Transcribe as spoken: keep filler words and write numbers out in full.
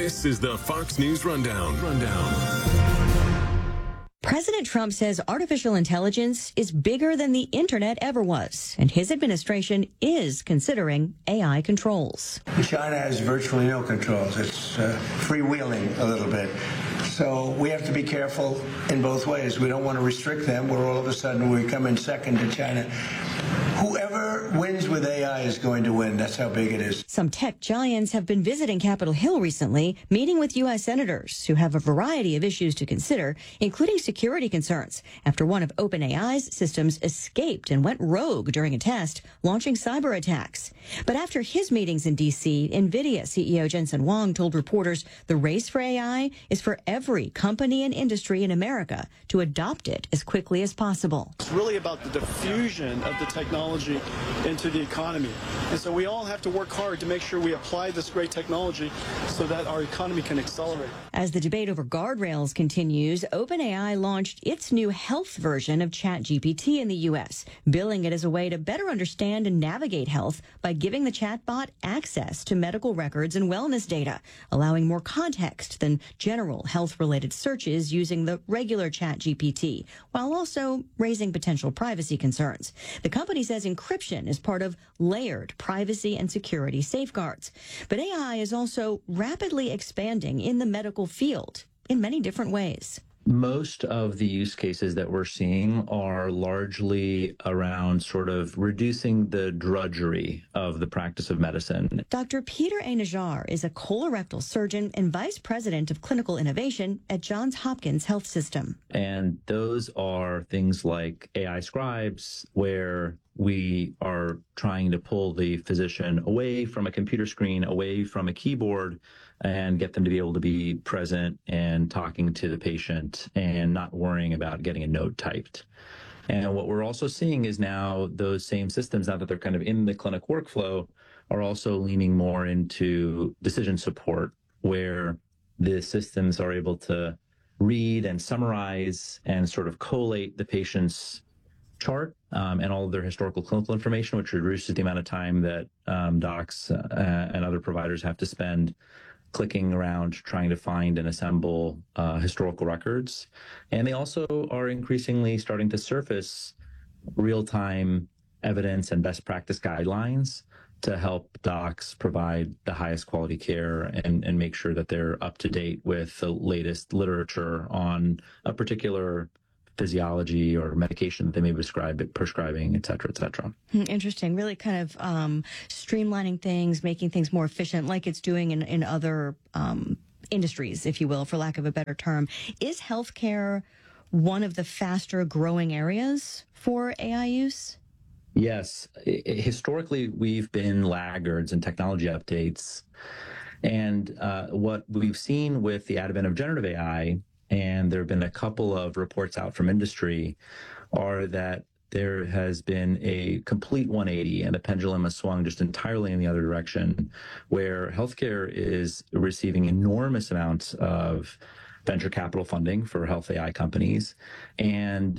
This is the Fox News Rundown. Rundown. President Trump says artificial intelligence is bigger than the internet ever was, and his administration is considering A I controls. China has virtually no controls. It's uh, freewheeling a little bit. So we have to be careful in both ways. We don't want to restrict them, where all of a sudden we come in second to China. Whoever wins with A I is going to win. That's how big it is. Some tech giants have been visiting Capitol Hill recently, meeting with U S senators who have a variety of issues to consider, including security concerns, after one of OpenAI's systems escaped and went rogue during a test, launching cyber attacks. But after his meetings in D C, NVIDIA C E O Jensen Huang told reporters the race for A I is for every company and industry in America to adopt it as quickly as possible. It's really about the diffusion of the technology into the economy. And so we all have to work hard to make sure we apply this great technology so that our economy can accelerate. As the debate over guardrails continues, OpenAI launched its new health version of ChatGPT in the U S, billing it as a way to better understand and navigate health by giving the chatbot access to medical records and wellness data, allowing more context than general health-related searches using the regular ChatGPT, while also raising potential privacy concerns. The company says encryption is part of layered privacy and security safeguards. But A I is also rapidly expanding in the medical field in many different ways. Most of the use cases that we're seeing are largely around sort of reducing the drudgery of the practice of medicine. Doctor Peter A. Najjar is a colorectal surgeon and vice president of clinical innovation at Johns Hopkins Health System. And those are things like A I scribes, where we are trying to pull the physician away from a computer screen, away from a keyboard, and get them to be able to be present and talking to the patient and not worrying about getting a note typed. And what we're also seeing is now those same systems, now that they're kind of in the clinic workflow, are also leaning more into decision support, where the systems are able to read and summarize and sort of collate the patient's chart um, and all of their historical clinical information, which reduces the amount of time that um, docs uh, and other providers have to spend clicking around trying to find and assemble uh, historical records. And they also are increasingly starting to surface real-time evidence and best practice guidelines to help docs provide the highest quality care and, and make sure that they're up to date with the latest literature on a particular physiology or medication that they may be prescribe, prescribing, et cetera, et cetera. Interesting. Really kind of um, streamlining things, making things more efficient, like it's doing in, in other um, industries, if you will, for lack of a better term. Is healthcare one of the faster growing areas for A I use? Yes. I, historically, we've been laggards in technology updates. And uh, what we've seen with the advent of generative A I, and there have been a couple of reports out from industry, are that there has been a complete one eighty and the pendulum has swung just entirely in the other direction, where healthcare is receiving enormous amounts of venture capital funding for health A I companies. And